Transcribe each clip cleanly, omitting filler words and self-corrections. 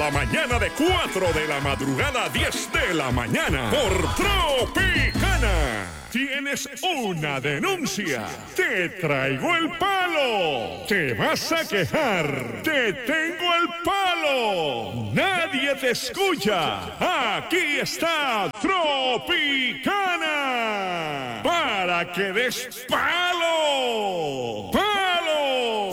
la mañana de 4 de la madrugada a 10 de la mañana por Tropicana. ¿Tienes una denuncia? ¡Te traigo el palo! ¿Te vas a quejar? ¡Te tengo el palo! ¡Nadie te escucha! ¡Aquí está Tropicana! ¡Para que des palo! ¡Palo!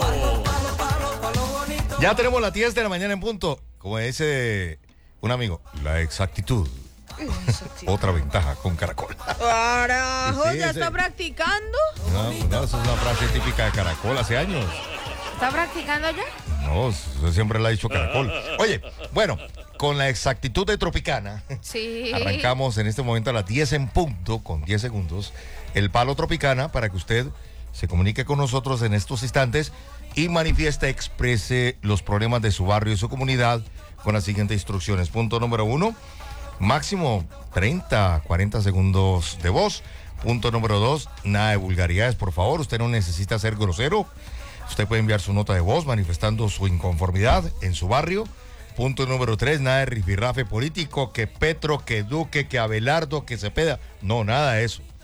Ya tenemos las 10 de la mañana en punto. Como dice un amigo, la exactitud. Otra ventaja con Caracol. Carajo, Sí, ¿ya sí. está practicando? No, esa es una frase típica de Caracol hace años. ¿Está practicando ya? No, eso siempre la ha dicho Caracol. Oye, bueno, con la exactitud de Tropicana, Sí. arrancamos en este momento a las 10 en punto, con 10 segundos, el palo Tropicana para que usted se comunique con nosotros en estos instantes y manifieste, exprese los problemas de su barrio y su comunidad con las siguientes instrucciones. Punto número 1, máximo 30, 40 segundos de voz. Punto número 2, nada de vulgaridades, por favor. Usted no necesita ser grosero. Usted puede enviar su nota de voz manifestando su inconformidad en su barrio. Punto número 3, nada de rifirrafe político, que Petro, que Duque, que Abelardo, que Cepeda. No, nada de eso.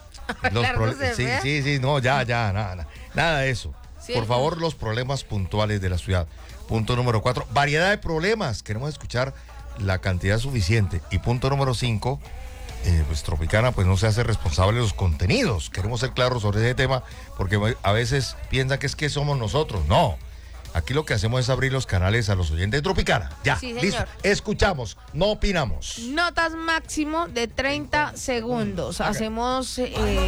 Sí, no, ya, nada de eso. Sí, Por favor, los problemas puntuales de la ciudad. Punto número 4, variedad de problemas. Queremos escuchar la cantidad suficiente. Y punto número 5, pues Tropicana pues no se hace responsable de los contenidos. Queremos ser claros sobre ese tema porque a veces piensan que es que somos nosotros. No, aquí lo que hacemos es abrir los canales a los oyentes de Tropicana. Ya, Sí, señor. listo. Escuchamos, no opinamos. Notas máximo de 30 segundos. Hacemos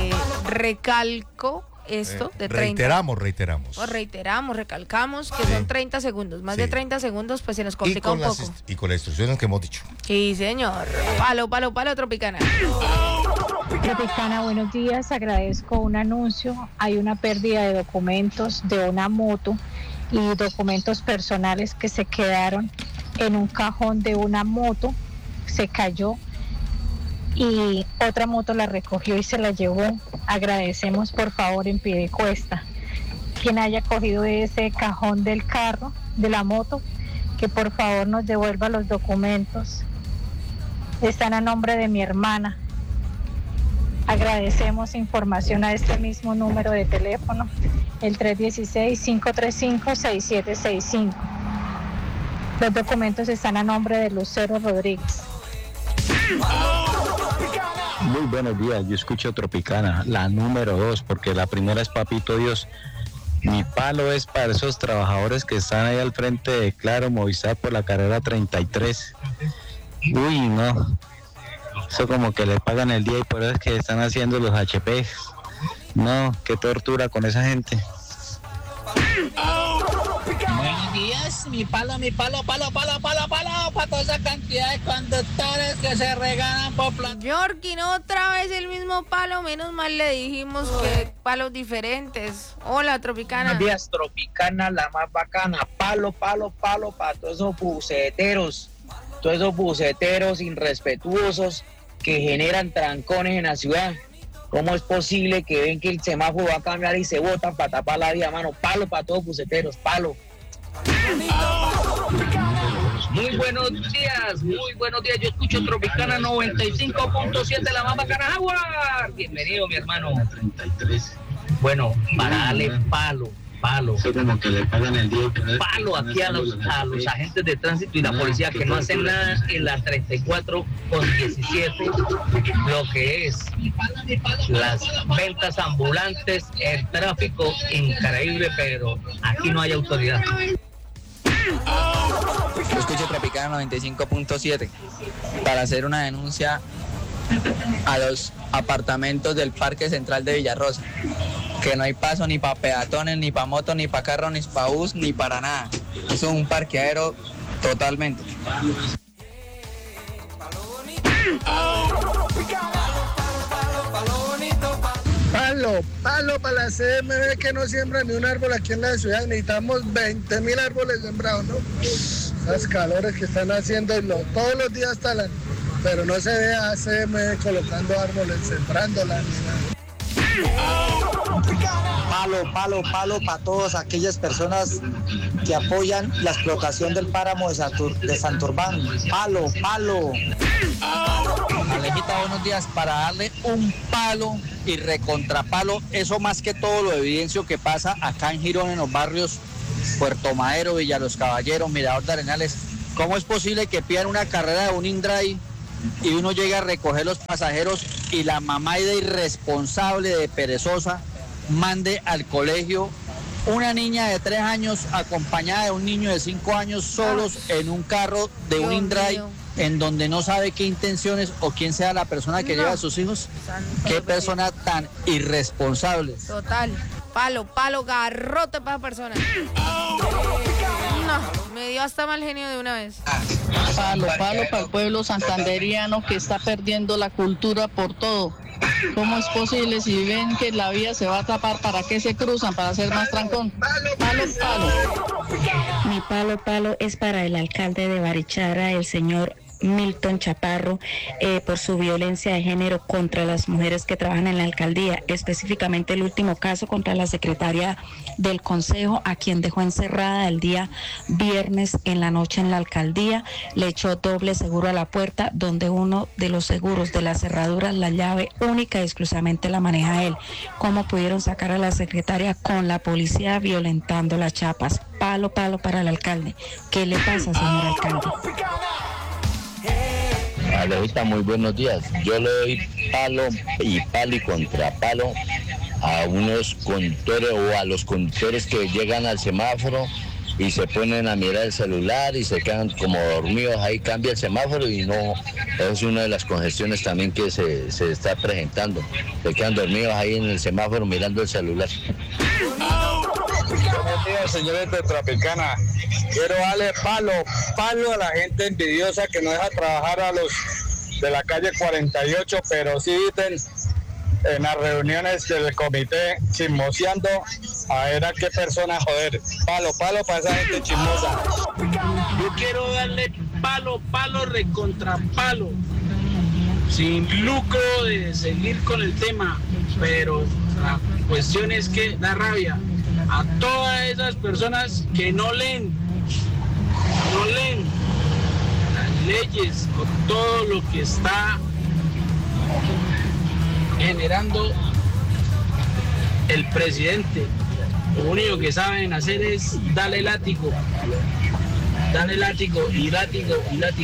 recalco esto de 30. Reiteramos. Recalcamos que son 30 segundos. Más de 30 segundos, pues se nos complica un poco. Y con las instrucciones que hemos dicho. Sí, señor. Palo, Tropicana. Tropicana, buenos días. Agradezco un anuncio. Hay una pérdida de documentos de una moto y documentos personales que se quedaron en un cajón de una moto. Se cayó y otra moto la recogió y se la llevó. Agradecemos por favor en Piedecuesta quien haya cogido ese cajón del carro, de la moto, que por favor nos devuelva los documentos. Están a nombre de mi hermana. Agradecemos información a este mismo número de teléfono, el 316-535-6765. Los documentos están a nombre de Lucero Rodríguez. Muy buenos días, yo escucho Tropicana, la número 2, porque la primera es Papito Dios. Mi palo es para esos trabajadores que están ahí al frente de Claro Movistar por la carrera 33. Uy, no, eso como que les pagan el día y por eso es que están haciendo los HP. No, qué tortura con esa gente. Buenos días, mi palo, para toda esa cantidad de conductores que se regalan por plata. Yorkin, otra vez el mismo palo, menos mal le dijimos que palos diferentes. Hola, Tropicana. Buenos días, Tropicana, la más bacana. Palo, para todos esos buceteros irrespetuosos que generan trancones en la ciudad. ¿Cómo es posible que ven que el semáforo va a cambiar y se botan para tapar la vía, mano? Palo para todos buceteros, palo. Muy buenos días. Yo escucho Tropicana 95.7, la más bacana, Jaguar. Bienvenido, mi hermano. Bueno, para darle palo. Como que le pagan el día. Palo aquí a los agentes de tránsito y la policía que no hacen nada en la 34 con 17, lo que es las ventas ambulantes, el tráfico increíble, pero aquí no hay autoridad. Yo escucho Tropicana 95.7 para hacer una denuncia a los apartamentos del Parque Central de Villarrosa, que no hay paso ni para peatones, ni para motos, ni para carros, ni para bus, ni para nada. Eso es un parqueadero totalmente. Palo para la CMB que no siembra ni un árbol aquí en la ciudad. Necesitamos 20.000 árboles sembrados, ¿no? Las calores que están haciendo todos los días talan, pero no se ve a CMB colocando árboles, sembrándolas ni nada. Palo para todas aquellas personas que apoyan la explotación del páramo de Santurbán. Palo. Alejita, buenos días. Para darle un palo y recontrapalo, eso más que todo lo evidencio que pasa acá en Girón, en los barrios Puerto Madero, Villa Los Caballeros, Mirador de Arenales. ¿Cómo es posible que pidan una carrera de un InDrive y uno llegue a recoger los pasajeros y la mamá de irresponsable, de perezosa, mande al colegio una niña de 3 años acompañada de un niño de 5 años solos en un carro de un InDrive en donde no sabe qué intenciones o quién sea la persona que lleva a sus hijos? Qué persona tan irresponsable. Total, palo, garrote para esa persona. No, me dio hasta mal genio de una vez. Palo para el pueblo santanderiano que está perdiendo la cultura por todo. ¿Cómo es posible si ven que la vía se va a tapar? ¿Para qué se cruzan? ¿Para hacer más trancón? Palo. Mi palo es para el alcalde de Barichara, el señor Milton Chaparro, por su violencia de género contra las mujeres que trabajan en la alcaldía, específicamente el último caso contra la secretaria del consejo, a quien dejó encerrada el día viernes en la noche en la alcaldía. Le echó doble seguro a la puerta, donde uno de los seguros de las cerraduras, la llave única y exclusivamente la maneja él. ¿Cómo pudieron sacar a la secretaria con la policía violentando las chapas? Palo para el alcalde. ¿Qué le pasa, señor alcalde? Alejita, muy buenos días. Yo le doy palo y contrapalo a unos conductores o a los conductores que llegan al semáforo y se ponen a mirar el celular y se quedan como dormidos. Ahí cambia el semáforo y no, es una de las congestiones también que se está presentando. Se quedan dormidos ahí en el semáforo mirando el celular. Buenos días, señores de Tropicana. Quiero darle palo a la gente envidiosa que no deja trabajar a los de la calle 48, pero sí dicen en las reuniones del comité chismoseando a ver a qué persona joder. Palo para esa gente chismosa. Yo quiero darle palo, recontra palo, sin lucro de seguir con el tema, pero la cuestión es que da rabia a todas esas personas que no leen las leyes o todo lo que está generando el presidente. Lo único que saben hacer es darle látigo y látigo.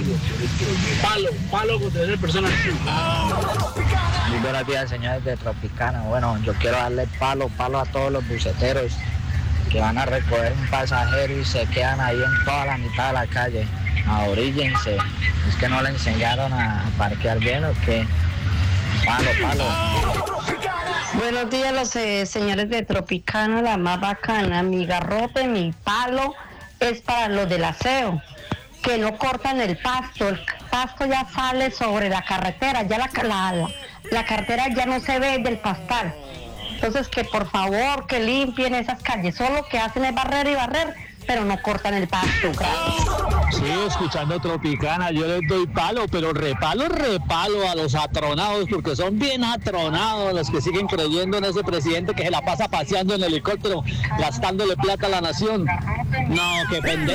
Palo contra esas personas. Muy buenos días, señores de Tropicana. Bueno, yo quiero darle palo a todos los buceteros que van a recoger un pasajero y se quedan ahí en toda la mitad de la calle. Ahoríllense. Es que no le enseñaron a parquear bien o qué. Palo. Buenos días, los señores de Tropicana, la más bacana. Mi garrote, mi palo es para los del aseo, que no cortan el pasto. El pasto ya sale sobre la carretera, ya la carretera ya no se ve del pastal. Entonces, que por favor, que limpien esas calles. Solo que hacen es barrer, pero no cortan el pasto. Gracias. Sí, escuchando Tropicana, yo les doy palo, pero repalo a los atronados, porque son bien atronados los que siguen creyendo en ese presidente que se la pasa paseando en helicóptero, gastándole plata a la nación. No, qué pendejo.